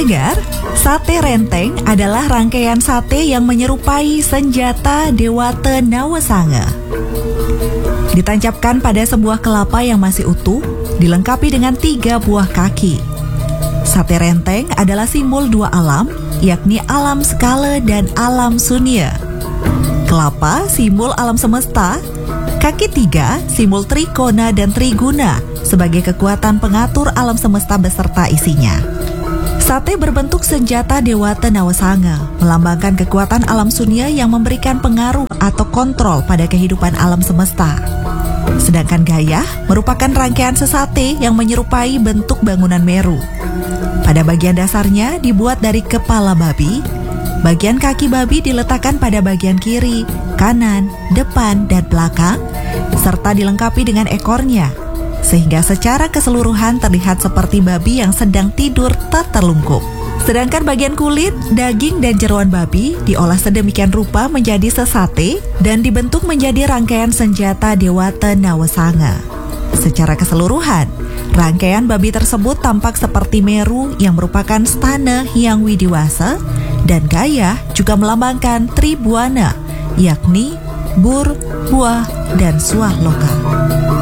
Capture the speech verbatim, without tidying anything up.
pendengar, sate renteng adalah rangkaian sate yang menyerupai senjata Dewata Nawasanga. Ditancapkan pada sebuah kelapa yang masih utuh, dilengkapi dengan tiga buah kaki. Sate renteng adalah simbol dua alam, yakni alam skala dan alam sunya. Kelapa simbol alam semesta, kaki tiga simbol trikona dan triguna sebagai kekuatan pengatur alam semesta beserta isinya. Sate berbentuk senjata Dewata Nawasanga, melambangkan kekuatan alam sunya yang memberikan pengaruh atau kontrol pada kehidupan alam semesta. Sedangkan gayah merupakan rangkaian sesate yang menyerupai bentuk bangunan Meru. Pada bagian dasarnya dibuat dari kepala babi, bagian kaki babi diletakkan pada bagian kiri, kanan, depan, dan belakang, serta dilengkapi dengan ekornya, sehingga secara keseluruhan terlihat seperti babi yang sedang tidur tak terlungkup. Sedangkan bagian kulit, daging, dan jeroan babi diolah sedemikian rupa menjadi sesate dan dibentuk menjadi rangkaian senjata Dewata Nawasanga. Secara keseluruhan, rangkaian babi tersebut tampak seperti Meru yang merupakan stana Hyang Widiwasa, dan gayah juga melambangkan Tribuana, yakni bur, buah, dan suah lokal.